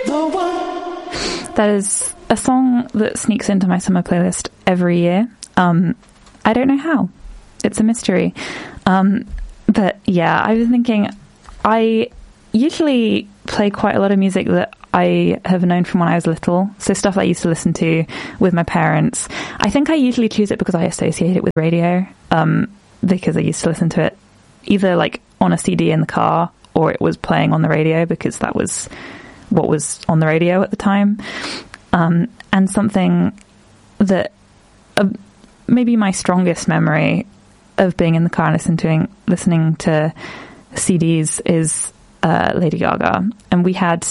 That is a song that sneaks into my summer playlist every year. I don't know how. It's a mystery. But yeah, I was thinking, I usually play quite a lot of music that I have known from when I was little. So stuff I used to listen to with my parents. I think I usually choose it because I associate it with radio, because I used to listen to it either like on a CD in the car, or it was playing on the radio because that was what was on the radio at the time. And something that maybe my strongest memory of being in the car and listening to CDs is Lady Gaga. And we had,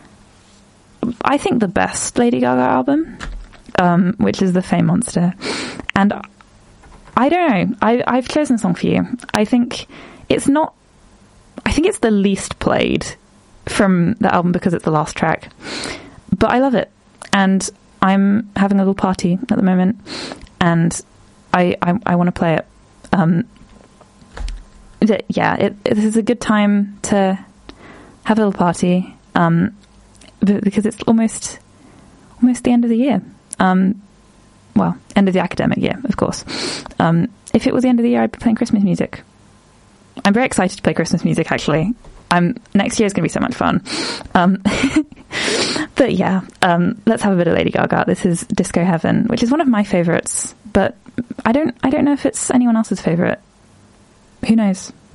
I think, the best Lady Gaga album, which is The Fame Monster. And I don't know, I've chosen a song for you. I think it's the least played from the album because it's the last track. But I love it. And I'm having a little party at the moment, and I want to play it. This is a good time to have a little party, because it's almost the end of the year. Well, end of the academic year, of course. If it was the end of the year, I'd be playing Christmas music. I'm very excited to play Christmas music, actually. Next year is going to be so much fun. But yeah, let's have a bit of Lady Gaga. This is Disco Heaven, which is one of my favourites, but I don't know if it's anyone else's favourite. Who knows?